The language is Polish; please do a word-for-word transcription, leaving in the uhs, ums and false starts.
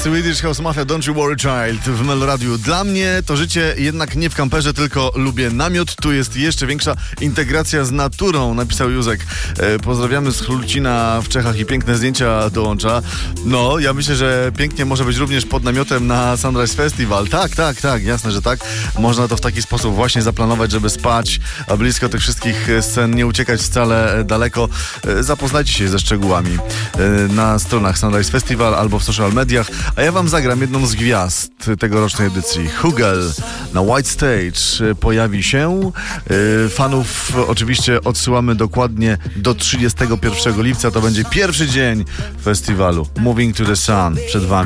Swedish House Mafia, Don't You Worry Child w Meloradiu. Dla mnie to życie jednak nie w kamperze, tylko lubię namiot. Tu jest jeszcze większa integracja z naturą, napisał Józek. E, pozdrawiamy z Chlucina w Czechach i piękne zdjęcia dołącza. No, ja myślę, że pięknie może być również pod namiotem na Sunrise Festival. Tak, tak, tak, jasne, że tak. Można to w taki sposób właśnie zaplanować, żeby spać, a blisko tych wszystkich scen, nie uciekać wcale daleko. E, zapoznajcie się ze szczegółami e, na stronach Sunrise Festival albo w social mediach. A ja wam zagram jedną z gwiazd tegorocznej edycji. Hugel na White Stage pojawi się. Yy, fanów oczywiście odsyłamy dokładnie do trzydziestego pierwszego lipca. To będzie pierwszy dzień festiwalu. Moving to the Sun przed wami.